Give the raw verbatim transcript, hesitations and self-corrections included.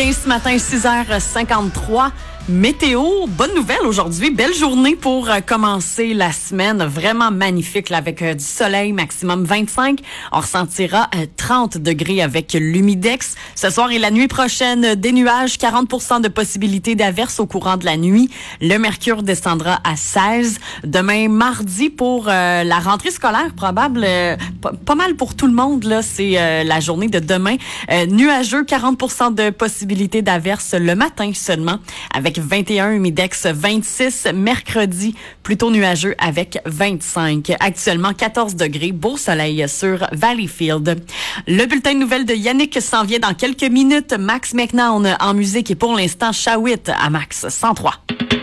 soleil ce matin, six heures cinquante-trois. Météo, bonne nouvelle aujourd'hui. Belle journée pour euh, commencer la semaine. Vraiment magnifique là, avec euh, du soleil, maximum vingt-cinq. On ressentira euh, trente degrés avec l'humidex. Ce soir et la nuit prochaine, euh, des nuages, quarante pour cent de possibilité d'averses au courant de la nuit. Le mercure descendra à seize. Demain, mardi, pour euh, la rentrée scolaire, probable, euh, p- pas mal pour tout le monde. Là, c'est euh, la journée de demain. Euh, nuageux, quarante pour cent de possibilité d'averses le matin seulement, avec vingt et un, humidex vingt-six, mercredi, plutôt nuageux avec vingt-cinq. Actuellement, quatorze degrés, beau soleil sur Valleyfield. Le bulletin de nouvelles de Yannick s'en vient dans quelques minutes. Max McNown en musique et pour l'instant, Shawit à Max cent trois.